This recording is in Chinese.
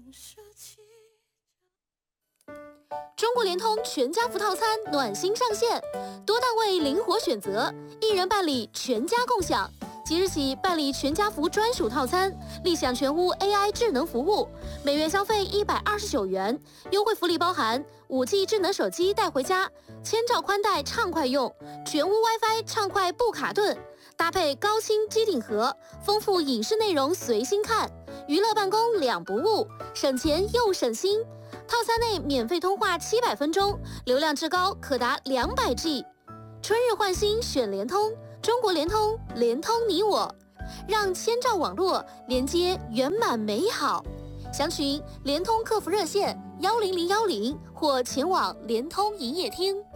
中国联通全家福套餐暖心上线，多档位灵活选择，一人办理全家共享。即日起办理全家福专属套餐，立享全屋 AI 智能服务，每月消费129元，优惠福利包含5G 智能手机带回家，1000兆宽带畅快用，全屋 WiFi 畅快不卡顿，搭配高清机顶盒，丰富影视内容随心看，娱乐办公两不误，省钱又省心。套餐内免费通话700分钟，流量至高可达200G。春日换新选联通，中国联通，联通你我，让1000兆网络连接圆满美好。详询联通客服热线10010或前往联通营业厅。